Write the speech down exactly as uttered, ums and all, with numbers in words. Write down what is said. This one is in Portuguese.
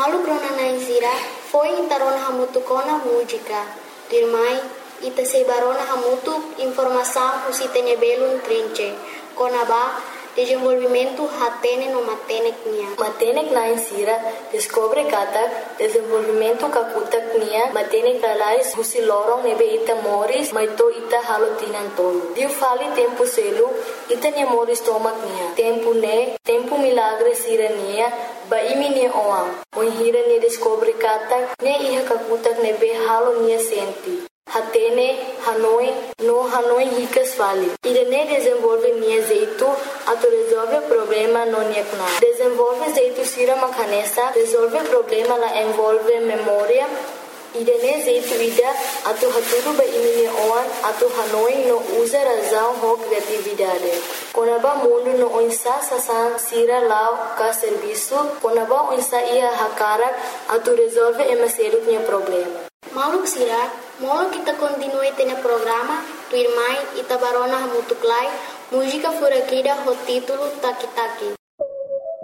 Malu grona na isira, foi intarona hamutu kona música. Dirmai, ita sebarona hamutu informação usitenya belun trinche. Kona ba, desenvolvimento hatene no matenek nia. Matenek na insira, descobre kata, desenvolvimento kakutak nia, matenek lalais husi lorong nebe ita moris, maito ita halotinan tolo. Diu fali tempo selu, ita nia moris tomak nia. Tempo ne, tempo milagre sira nia, ba imi nia oang. Mohira nia descobre kata, ne iha kakutak nebe halo nia senti. Hatene, Hanoi, no Hanoi ricas fali. Irene desenvolve nia jeito, ato resolve problema no nia kuna. Desenvolve jeito sira makanesa, resolve problema la envolve memória. Irene jeito ida, ato haturu ba imini oan, ato Hanoi no usa razão ho criatividade. Konaba mundo no onsa sasan sira lao ka serviço, konaba onsa ia hakarak, ato resolve emaseru nia problema. Maluk sira, molo kita continue tene programa, tu irmai ita barona hamutuklai, música furakida ho título Taki Taki.